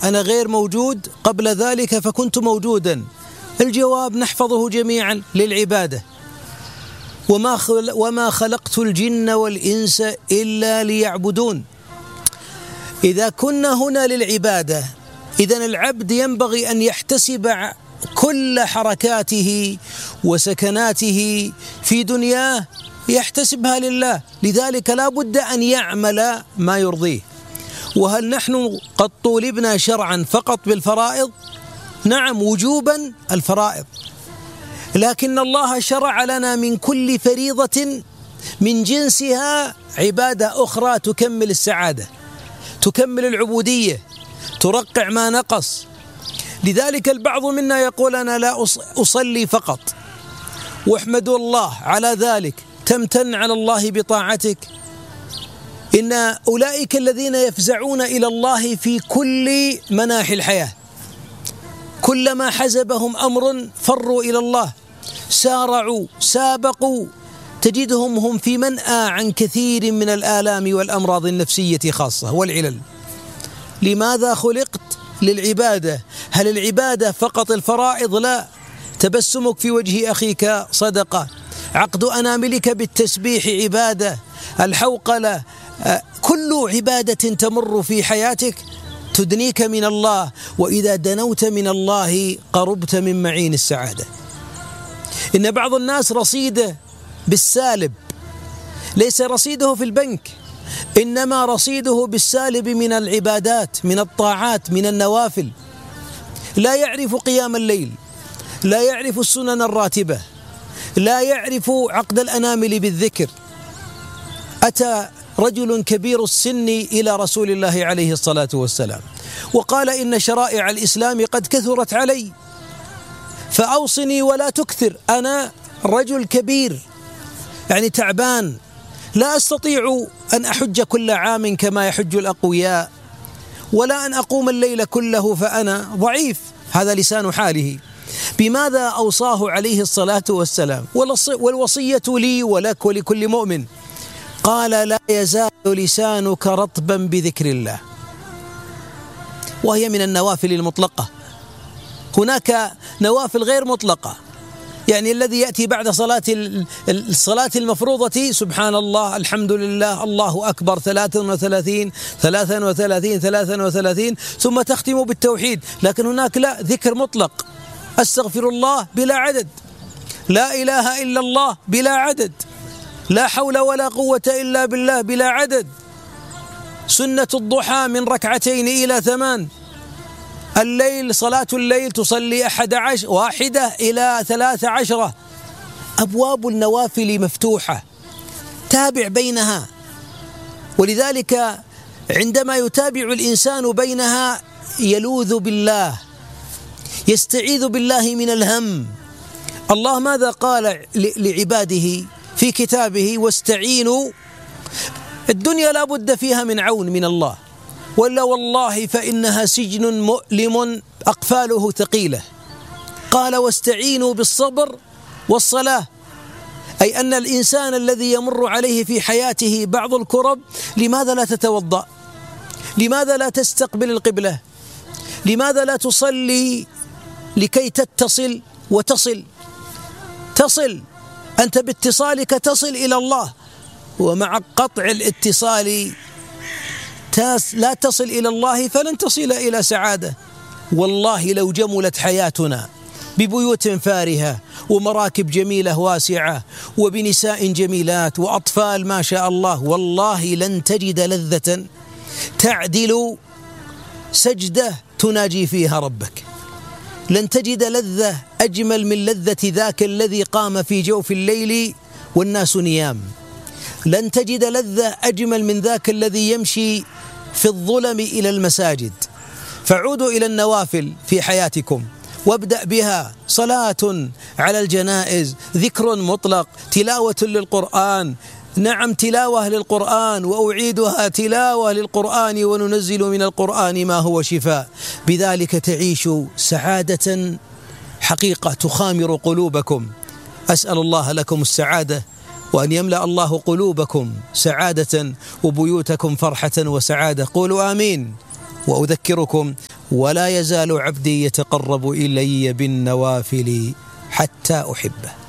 أنا غير موجود قبل ذلك فكنت موجودا؟ الجواب: نحفظه جميعا للعبادة. وما خلقت الجن والإنس إلا ليعبدون. إذا كنا هنا للعبادة، إذن العبد ينبغي أن يحتسب كل حركاته وسكناته في دنياه يحتسبها لله، لذلك لا بد أن يعمل ما يرضيه. وهل نحن قد طولبنا شرعا فقط بالفرائض؟ نعم، وجوبا الفرائض، لكن الله شرع لنا من كل فريضة من جنسها عبادة أخرى تكمل السعادة، تكمل العبودية، ترقع ما نقص. لذلك البعض منا يقول: أنا لا أصلي فقط، واحمد الله على ذلك، تمتن على الله بطاعتك. إن أولئك الذين يفزعون إلى الله في كل مناحي الحياة، كلما حزبهم أمر فروا إلى الله، سارعوا، سابقوا، تجدهم هم في منأى عن كثير من الآلام والأمراض النفسية خاصة والعلل. لماذا خلقت؟ للعبادة. هل العبادة فقط الفرائض؟ لا، تبسمك في وجه أخيك صدقة، عقد أناملك بالتسبيح عبادة، الحوقلة، كل عبادة تمر في حياتك تدنيك من الله، وإذا دنوت من الله قربت من معين السعادة. إن بعض الناس رصيده بالسالب، ليس رصيده في البنك، إنما رصيده بالسالب من العبادات، من الطاعات، من النوافل. لا يعرف قيام الليل، لا يعرف السنن الراتبة، لا يعرف عقد الأنامل بالذكر. أتى رجل كبير السن إلى رسول الله عليه الصلاة والسلام وقال: إن شرائع الإسلام قد كثرت علي، فأوصني ولا تكثر، أنا رجل كبير، يعني تعبان، لا أستطيع أن أحج كل عام كما يحج الأقوياء، ولا أن أقوم الليل كله فأنا ضعيف. هذا لسان حاله. بماذا أوصاه عليه الصلاة والسلام؟ والوصية لي ولك ولكل مؤمن. قال: لا يزال لسانك رطبا بذكر الله. وهي من النوافل المطلقة. هناك نوافل غير مطلقة، يعني الذي يأتي بعد الصلاة المفروضة سبحان الله، الحمد لله، الله أكبر 33 33 33، ثم تختم بالتوحيد. لكن هناك لا، ذكر مطلق، أستغفر الله بلا عدد، لا إله إلا الله بلا عدد، لا حول ولا قوة إلا بالله بلا عدد، سنة الضحى من 2 إلى 8، الليل صلاة الليل تصلي 1 إلى 13. أبواب النوافل مفتوحة، تابع بينها. ولذلك عندما يتابع الإنسان بينها يلوذ بالله، يستعيذ بالله من الهم. الله ماذا قال لعباده في كتابه؟ واستعينوا. الدنيا لا بد فيها من عون من الله، ولا والله فإنها سجن مؤلم أقفاله ثقيلة. قال: واستعينوا بالصبر والصلاة، أي أن الإنسان الذي يمر عليه في حياته بعض الكرب، لماذا لا تتوضأ؟ لماذا لا تستقبل القبلة؟ لماذا لا تصلي لكي تتصل وتصل؟ تصل أنت باتصالك تصل إلى الله، ومع قطع الاتصال لا تصل إلى الله فلن تصل إلى سعادة. والله لو جملت حياتنا ببيوت فارهة ومراكب جميلة واسعة وبنساء جميلات وأطفال ما شاء الله، والله لن تجد لذة تعدل سجدة تناجي فيها ربك، لن تجد لذة أجمل من لذة ذاك الذي قام في جوف الليل والناس نيام، لن تجد لذة أجمل من ذاك الذي يمشي في الظلم إلى المساجد. فعودوا إلى النوافل في حياتكم، وابدأ بها: صلاة على الجنائز، ذكر مطلق، تلاوة للقرآن، نعم تلاوة للقرآن، وأعيدها تلاوة للقرآن، وننزل من القرآن ما هو شفاء. بذلك تعيش سعادة حقيقة تخامر قلوبكم. أسأل الله لكم السعادة، وأن يملأ الله قلوبكم سعادة وبيوتكم فرحة وسعادة. قولوا آمين. وأذكركم ولا يزال عبدي يتقرب إلي بالنوافل حتى أحبه.